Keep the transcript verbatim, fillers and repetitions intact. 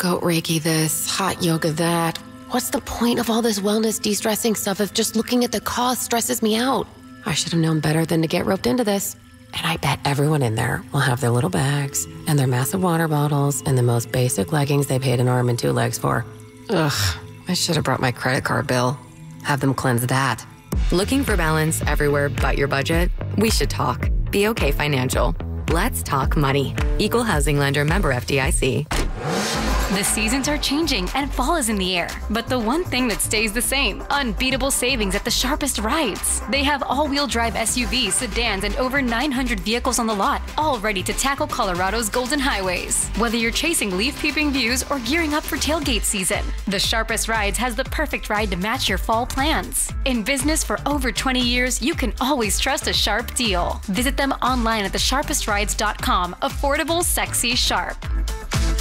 goat Reiki this, hot yoga that. What's the point of all this wellness de-stressing stuff if just looking at the cost stresses me out? I should have known better than to get roped into this. And I bet everyone in there will have their little bags and their massive water bottles and the most basic leggings they paid an arm and two legs for. Ugh, I should have brought my credit card bill. Have them cleanse that. Looking for balance everywhere but your budget? We should talk. Be okay financial. Let's talk money. Equal housing lender, member F D I C. The seasons are changing and fall is in the air, but the one thing that stays the same, unbeatable savings at the Sharpest Rides. They have all-wheel drive S U Vs, sedans, and over nine hundred vehicles on the lot, all ready to tackle Colorado's golden highways. Whether you're chasing leaf-peeping views or gearing up for tailgate season, the Sharpest Rides has the perfect ride to match your fall plans. In business for over twenty years, you can always trust a sharp deal. Visit them online at the sharpest rides dot com. Affordable, sexy, sharp.